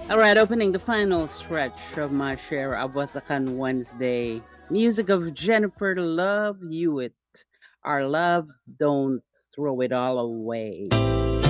All right, opening the final stretch of my share of Wasakan Wednesday. Music of Jennifer Love Hewitt. Our love, don't throw it all away.